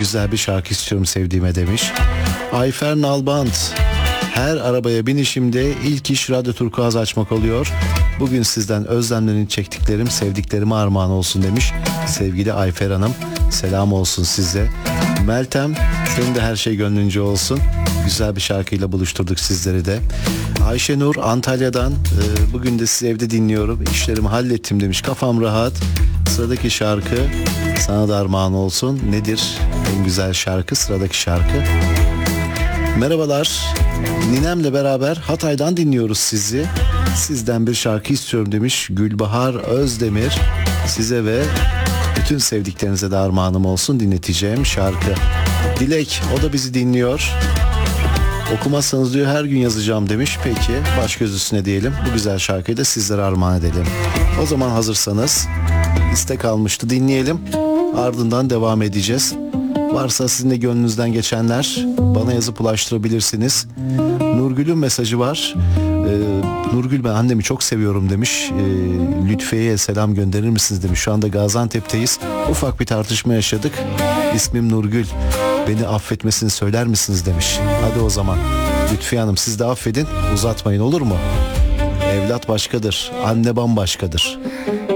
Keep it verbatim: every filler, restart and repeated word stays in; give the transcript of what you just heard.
güzel bir şarkı istiyorum sevdiğime demiş. Ayfer Nalbant, her arabaya binişimde ilk iş Radyo Turkuaz açmak oluyor. Bugün sizden özlemlerini çektiklerim sevdiklerime armağan olsun demiş. Sevgili Ayfer Hanım, selam olsun size. Meltem, senin de her şey gönlünce olsun. Güzel bir şarkıyla buluşturduk sizleri de. Ayşenur Antalya'dan, e, bugün de sizi evde dinliyorum. İşlerimi hallettim demiş. Kafam rahat. Sıradaki şarkı sana da armağan olsun. Nedir en güzel şarkı? Sıradaki şarkı. Merhabalar. Ninemle beraber Hatay'dan dinliyoruz sizi. Sizden bir şarkı istiyorum demiş Gülbahar Özdemir. Size ve bütün sevdiklerinize de armağanım olsun dinleteceğim şarkı. Dilek, o da bizi dinliyor. Okumazsanız diyor her gün yazacağım demiş. Peki, baş göz üstüne diyelim. Bu güzel şarkıyı da sizlere armağan edelim. O zaman hazırsanız, istek almıştı, dinleyelim. Ardından devam edeceğiz. Varsa sizin de gönlünüzden geçenler bana yazıp ulaştırabilirsiniz. Nurgül'ün mesajı var. Ee, Nurgül, ben annemi çok seviyorum demiş. Ee, Lütfiye'ye selam gönderir misiniz demiş. Şu anda Gaziantep'teyiz. Ufak bir tartışma yaşadık. İsmim Nurgül. Beni affetmesini söyler misiniz demiş. Hadi o zaman Lütfiye Hanım, siz de affedin, uzatmayın, olur mu? Evlat başkadır, anne bambaşkadır.